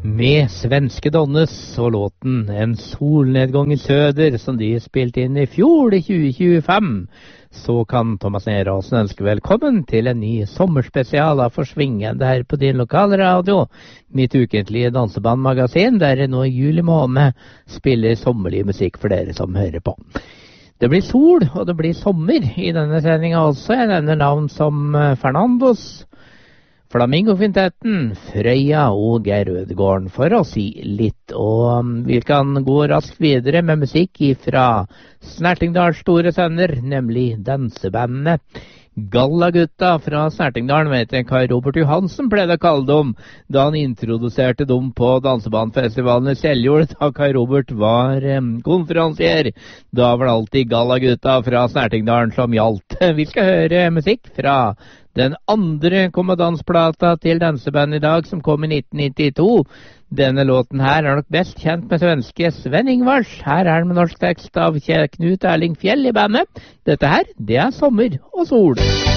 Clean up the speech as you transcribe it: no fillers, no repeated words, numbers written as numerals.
Med svenske Donnes og låten En solnedgang i søder, som de spilte inn i fjor, i 2025, så kan Thomas Nerasen ønske velkommen til en ny sommerspesial av Forsvingende her på din lokalradio, mitt ukentlige dansebandmagasin, der det nå i juli måned spiller sommerlig musikk for dere som hører på. Det blir sol, og det blir sommer i denne sendingen også. Jeg nevner navn som Fernandos, Flamingo-kvintetten, Frøya og Geir Ødegården, for å si litt. Og vi kan gå raskt videre med musikk fra Snertingdals store sønner, nemlig dansebandene Gallagutta fra Snertingdalen, vet jeg Kai Robert Johansen pleide å kalle dem, da han introduserte dem på dansebandfestivalen i Seljord, da Kai Robert var konferansier. Da var det alltid Gallagutta fra Snertingdalen som gjaldt. Vi skal høre musikk fra den andre kommandansplata til dansebandet i dag, som kom i 1992. Denne låten her er nok best kjent med svenske Sven Ingvars. Her er den med norsk tekst av Knut Erling Fjell i bandet. Dette her, det er sommer og sol.